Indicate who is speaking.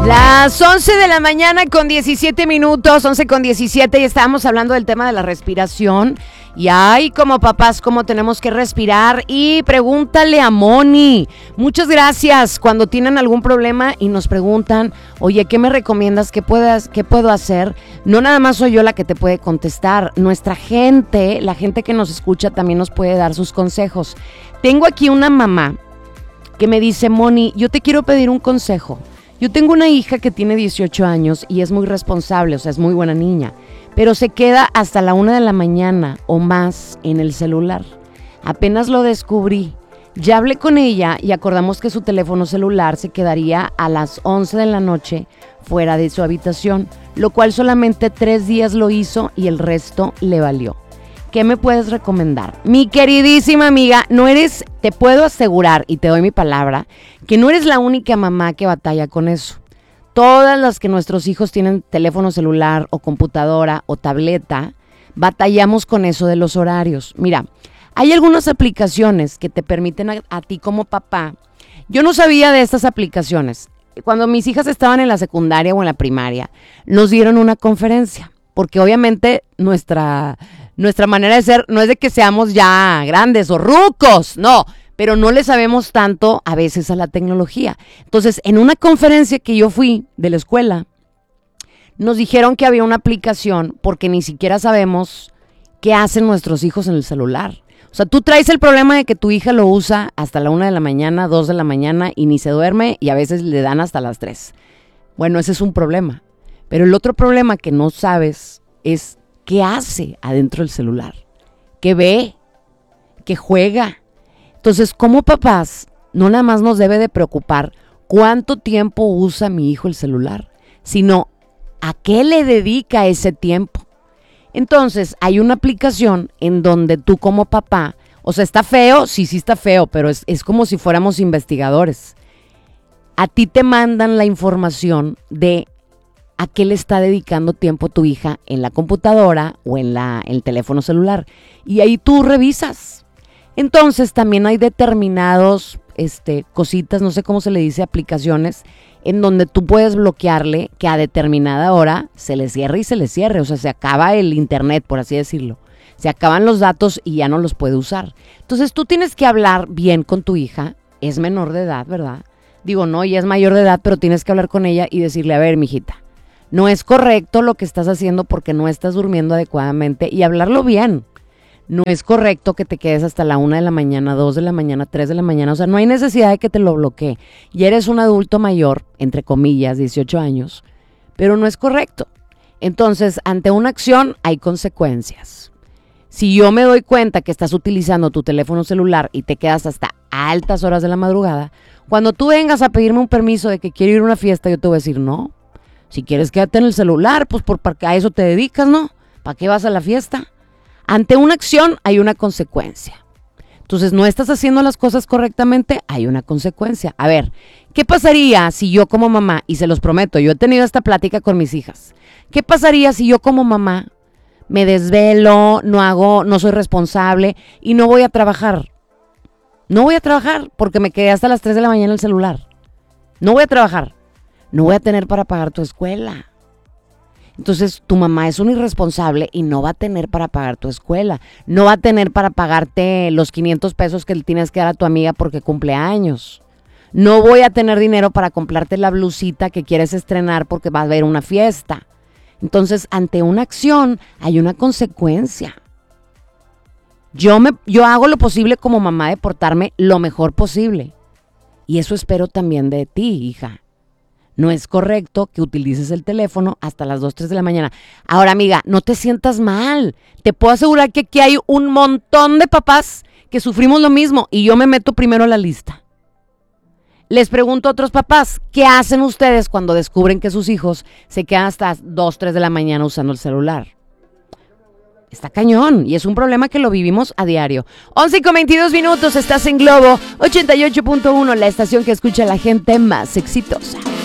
Speaker 1: Las 11 de la mañana con 17 minutos, 11 con 17, y estábamos hablando del tema de la respiración. Y ay, como papás, cómo tenemos que respirar. Y pregúntale a Moni. Muchas gracias cuando tienen algún problema y nos preguntan, oye, ¿qué me recomiendas? ¿Qué puedo hacer? No nada más soy yo la que te puede contestar. Nuestra gente, la gente que nos escucha también nos puede dar sus consejos. Tengo aquí una mamá que me dice, Moni, yo te quiero pedir un consejo. Yo tengo una hija que tiene 18 años y es muy responsable, o sea, es muy buena niña, pero se queda hasta la 1 de la mañana o más en el celular. Apenas lo descubrí. Ya hablé con ella y acordamos que su teléfono celular se quedaría a las 11 de la noche fuera de su habitación, lo cual solamente 3 días lo hizo y el resto le valió. ¿Qué me puedes recomendar? Mi queridísima amiga, te puedo asegurar y te doy mi palabra, que no eres la única mamá que batalla con eso. Todas las que nuestros hijos tienen teléfono celular o computadora o tableta, batallamos con eso de los horarios. Mira, hay algunas aplicaciones que te permiten a ti como papá. Yo no sabía de estas aplicaciones. Cuando mis hijas estaban en la secundaria o en la primaria, nos dieron una conferencia, porque obviamente nuestra manera de ser no es de que seamos ya grandes o rucos, no, pero no le sabemos tanto a veces a la tecnología. Entonces, en una conferencia que yo fui de la escuela, nos dijeron que había una aplicación porque ni siquiera sabemos qué hacen nuestros hijos en el celular. O sea, tú traes el problema de que tu hija lo usa hasta la 1 de la mañana, 2 de la mañana y ni se duerme y a veces le dan hasta las 3. Bueno, ese es un problema. Pero el otro problema que no sabes es qué hace adentro del celular, qué ve, qué juega. Entonces, como papás, no nada más nos debe de preocupar cuánto tiempo usa mi hijo el celular, sino a qué le dedica ese tiempo. Entonces, hay una aplicación en donde tú como papá, o sea, está feo, sí está feo, pero es como si fuéramos investigadores. A ti te mandan la información de a qué le está dedicando tiempo tu hija en la computadora o en el teléfono celular. Y ahí tú revisas. Entonces también hay determinados cositas, no sé cómo se le dice, aplicaciones, en donde tú puedes bloquearle que a determinada hora se le cierre y se le cierre. O sea, se acaba el internet, por así decirlo. Se acaban los datos y ya no los puede usar. Entonces tú tienes que hablar bien con tu hija. Es menor de edad, ¿verdad? Digo, no, ella es mayor de edad, pero tienes que hablar con ella y decirle, a ver, mijita, no es correcto lo que estás haciendo porque no estás durmiendo adecuadamente, y hablarlo bien. No es correcto que te quedes hasta la 1 de la mañana, 2 de la mañana, 3 de la mañana. O sea, no hay necesidad de que te lo bloquee. Y eres un adulto mayor, entre comillas, 18 años, pero no es correcto. Entonces, ante una acción hay consecuencias. Si yo me doy cuenta que estás utilizando tu teléfono celular y te quedas hasta altas horas de la madrugada, cuando tú vengas a pedirme un permiso de que quiero ir a una fiesta, yo te voy a decir no. Si quieres quédate en el celular, pues porque a eso te dedicas, ¿no? ¿Para qué vas a la fiesta? Ante una acción hay una consecuencia. Entonces, no estás haciendo las cosas correctamente, hay una consecuencia. A ver, ¿qué pasaría si yo como mamá, y se los prometo, yo he tenido esta plática con mis hijas, ¿qué pasaría si yo como mamá me desvelo, no soy responsable y no voy a trabajar? No voy a trabajar porque me quedé hasta las 3 de la mañana en el celular. No voy a trabajar. No voy a tener para pagar tu escuela. Entonces, tu mamá es un irresponsable y no va a tener para pagar tu escuela. No va a tener para pagarte los 500 pesos que le tienes que dar a tu amiga porque cumple años. No voy a tener dinero para comprarte la blusita que quieres estrenar porque va a haber una fiesta. Entonces, ante una acción hay una consecuencia. Yo hago lo posible como mamá de portarme lo mejor posible. Y eso espero también de ti, hija. No es correcto que utilices el teléfono hasta las 2, 3 de la mañana. Ahora, amiga, no te sientas mal. Te puedo asegurar que aquí hay un montón de papás que sufrimos lo mismo y yo me meto primero a la lista. Les pregunto a otros papás, ¿qué hacen ustedes cuando descubren que sus hijos se quedan hasta 2, 3 de la mañana usando el celular? Está cañón y es un problema que lo vivimos a diario. 11:22, estás en Globo 88.1, la estación que escucha a la gente más exitosa.